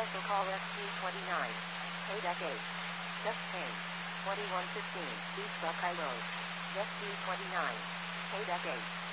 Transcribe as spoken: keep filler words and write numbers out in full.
Cancel call S G twenty-nine. Payback eight. Just change. twenty-one fifteen. East Buckeye Road. S G twenty-nine. Payback eight.